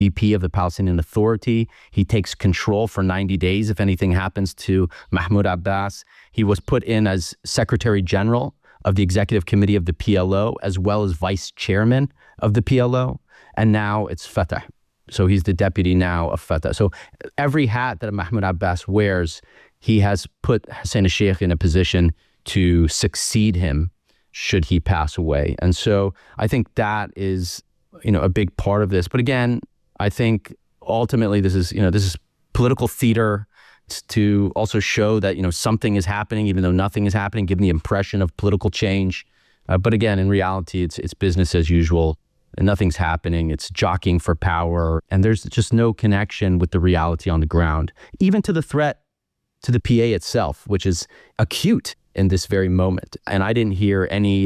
VP of the Palestinian Authority. He takes control for 90 days if anything happens to Mahmoud Abbas. He was put in as Secretary General of the Executive Committee of the PLO, as well as Vice Chairman of the PLO. And now it's Fatah. So he's the deputy now of Fatah. So every hat that Mahmoud Abbas wears, he has put Hussein al-Sheikh in a position to succeed him should he pass away. And so I think that is, a big part of this. But again, I think ultimately this is political theater to also show that, something is happening, even though nothing is happening, give the impression of political change. But again, in reality, it's business as usual. And nothing's happening. It's jockeying for power. And there's just no connection with the reality on the ground, even to the threat to the PA itself, which is acute in this very moment. And I didn't hear any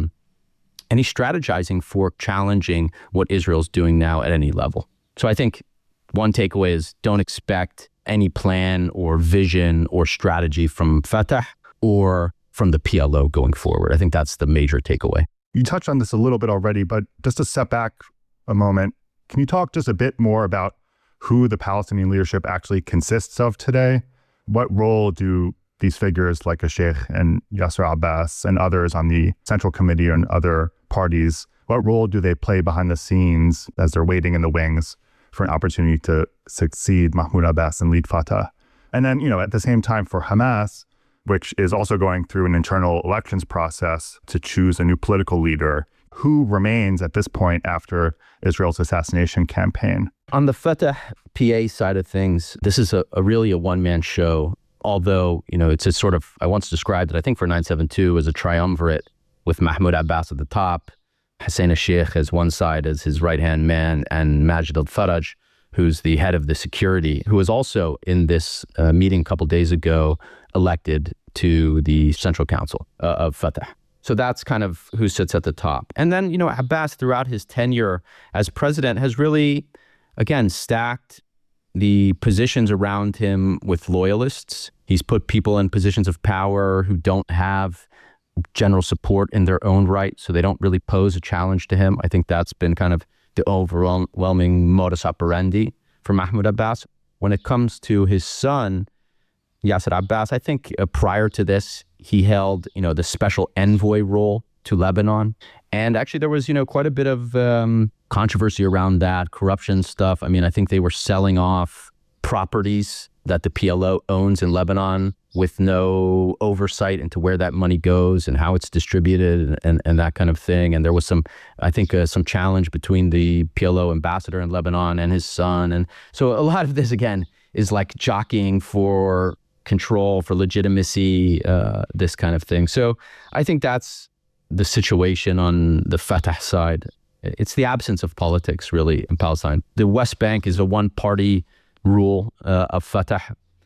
strategizing for challenging what Israel's doing now at any level. So I think one takeaway is don't expect any plan or vision or strategy from Fatah or from the PLO going forward. I think that's the major takeaway. You touched on this a little bit already, but just to step back a moment, can you talk just a bit more about who the Palestinian leadership actually consists of today? What role do these figures like al-Sheikh and Yasser Abbas and others on the Central Committee and other parties, what role do they play behind the scenes as they're waiting in the wings for an opportunity to succeed Mahmoud Abbas and lead Fatah? And then, at the same time for Hamas, which is also going through an internal elections process to choose a new political leader, who remains at this point after Israel's assassination campaign? On the Fatah PA side of things, this is really a one-man show, although, it's a sort of, I once described it, I think for 972 as a triumvirate with Mahmoud Abbas at the top, Hussein al-Sheikh as one side as his right-hand man, and Majid al-Faraj, who's the head of the security, who was also in this meeting a couple days ago, elected to the Central Council of Fatah. So that's kind of who sits at the top. And then, Abbas, throughout his tenure as president, has really, again, stacked the positions around him with loyalists. He's put people in positions of power who don't have general support in their own right, so they don't really pose a challenge to him. I think that's been kind of the overwhelming modus operandi for Mahmoud Abbas. When it comes to his son, Yasser Abbas, I think prior to this, he held, the special envoy role to Lebanon. And actually there was, quite a bit of controversy around that, corruption stuff. I mean, I think they were selling off properties that the PLO owns in Lebanon with no oversight into where that money goes and how it's distributed and that kind of thing. And there was some challenge between the PLO ambassador in Lebanon and his son. And so a lot of this, again, is like jockeying for control, for legitimacy, this kind of thing. So I think that's the situation on the Fatah side. It's the absence of politics, really, in Palestine. The West Bank is a one-party rule of Fatah,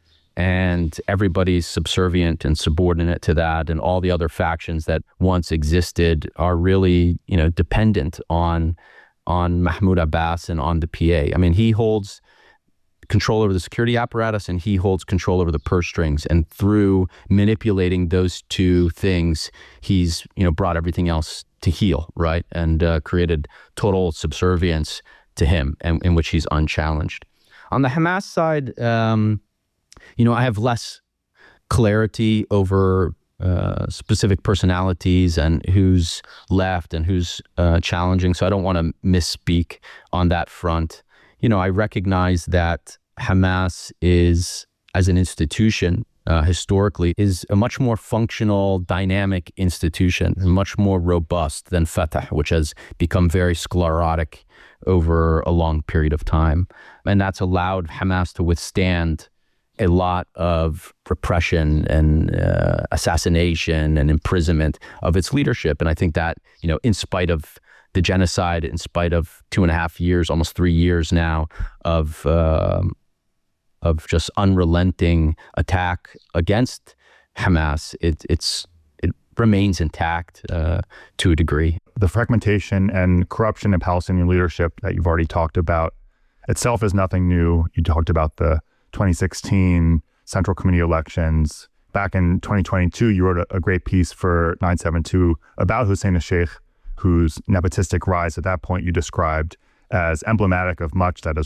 and everybody's subservient and subordinate to that, and all the other factions that once existed are really, dependent on Mahmoud Abbas and on the PA. I mean, he holds control over the security apparatus and he holds control over the purse strings. And through manipulating those two things, he's, brought everything else to heel, right? And created total subservience to him, and in which he's unchallenged. On the Hamas side, I have less clarity over specific personalities and who's left and who's challenging. So I don't want to misspeak on that front. I recognize that Hamas is, as an institution, historically, is a much more functional, dynamic institution, and much more robust than Fatah, which has become very sclerotic over a long period of time. And that's allowed Hamas to withstand a lot of repression and assassination and imprisonment of its leadership. And I think that, in spite of the genocide, in spite of 2.5 years, almost 3 years now of just unrelenting attack against Hamas, it remains intact to a degree. The fragmentation and corruption in Palestinian leadership that you've already talked about itself is nothing new. You talked about the 2016 Central Committee elections. Back in 2022, you wrote a great piece for 972 about Hussein al-Sheikh, whose nepotistic rise at that point you described as emblematic of much that has